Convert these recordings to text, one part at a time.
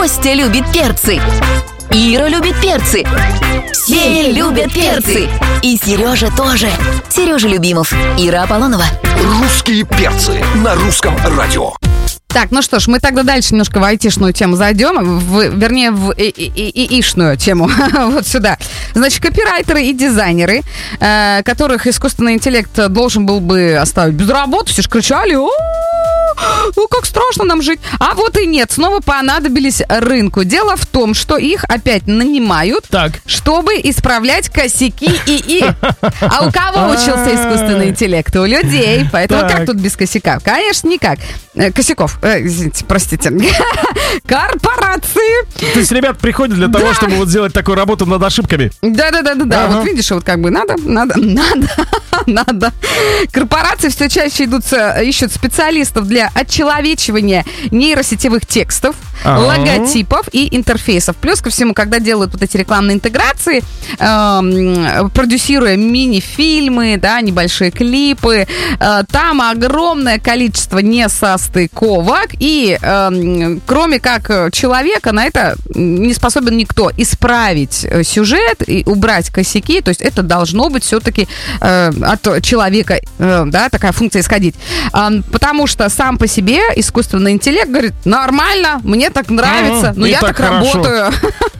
Костя любит перцы. Ира любит перцы. Все любят перцы. И Сережа тоже. Сережа Любимов, Ира Аполлонова. Русские перцы на русском радио. Так, ну что ж, мы тогда дальше немножко в айтишную тему зайдем, вернее, в ишную тему, вот сюда. Значит, копирайтеры и дизайнеры, которых искусственный интеллект должен был бы оставить без работы, все же кричали: ну как страшно нам жить. А вот и нет, снова понадобились рынку. Дело в том, что их опять нанимают, чтобы исправлять косяки ИИ. А у кого учился искусственный интеллект? У людей. Поэтому как тут без косяка? Конечно, никак. Косяков. Извините, простите. Корпорации. То есть ребят приходят для того, чтобы вот сделать такую работу над ошибками. Да. Вот видишь, вот как бы надо. Корпорации все чаще ищут специалистов для отчеловечивания нейросетевых текстов, логотипов и интерфейсов. Плюс ко всему, когда делают вот эти рекламные интеграции, продюсируя мини-фильмы, да, небольшие клипы, там огромное количество несостыковок, и кроме как человека на это не способен никто. Исправить сюжет и убрать косяки, то есть это должно быть все-таки от человека, да, такая функция исходить. Потому что сам по себе искусственный интеллект говорит: нормально, мне так нравится, но я так работаю.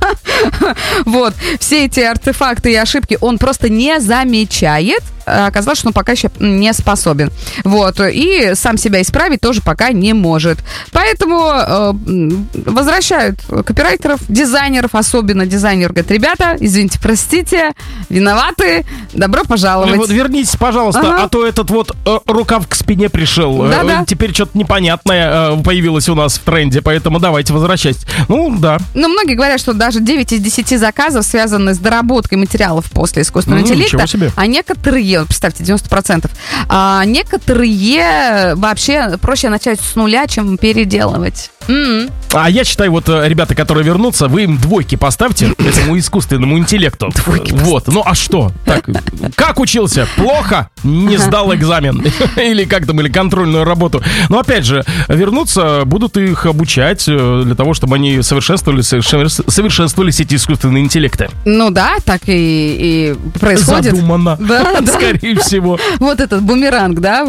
Вот, все эти артефакты и ошибки он просто не замечает. Оказалось, что он пока еще не способен. Вот. И сам себя исправить тоже пока не может. Поэтому возвращают копирайтеров, дизайнеров, особенно дизайнер говорит: ребята, извините, простите, виноваты, добро пожаловать. Вот вернитесь, пожалуйста, а то этот вот рукав к спине пришел. Да. Теперь что-то непонятное появилось у нас в тренде, поэтому давайте возвращайтесь. Ну, да. Но многие говорят, что даже 9 из 10 заказов связаны с доработкой материалов после искусственного интеллекта. А некоторые, представьте, 90%. А некоторые вообще проще начать с нуля, чем переделывать. А я считаю, вот ребята, которые вернутся, вы им двойки поставьте этому искусственному интеллекту. Вот, ну а что? Так, как учился? Плохо? Не сдал экзамен. Или как там, или контрольную работу. Но опять же, вернутся, будут их обучать для того, чтобы они совершенствовались эти искусственные интеллекты. Ну да, так и происходит. Задумано. Да. Скорее всего. Вот этот бумеранг, да,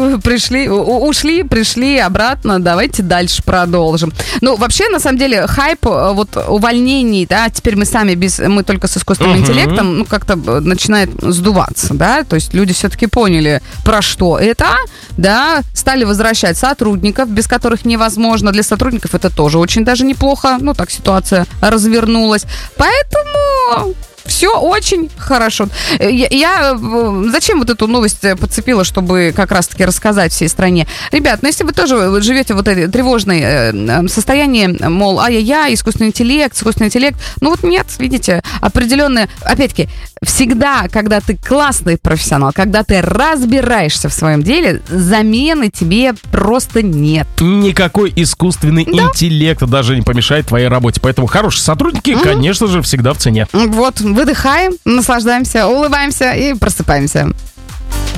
ушли, пришли обратно, давайте дальше продолжим. Ну, вообще, на самом деле, хайп вот увольнений, да, теперь мы только с искусственным интеллектом, ну, как-то начинает сдуваться, да, то есть люди все-таки поняли, про что это, да, стали возвращать сотрудников, без которых невозможно. Для сотрудников это тоже очень даже неплохо, ну, так ситуация развернулась. Поэтому... Все очень хорошо. Я зачем вот эту новость подцепила, чтобы как раз-таки рассказать всей стране? Ребят, ну если вы тоже живете в вот этой тревожной состоянии, мол, ай-яй-яй, искусственный интеллект, ну вот нет, видите, определенные, опять-таки, всегда, когда ты классный профессионал, когда ты разбираешься в своем деле, замены тебе просто нет. Никакой искусственный интеллект даже не помешает твоей работе. Поэтому хорошие сотрудники, конечно же, всегда в цене. Вот, выдыхаем, наслаждаемся, улыбаемся и просыпаемся.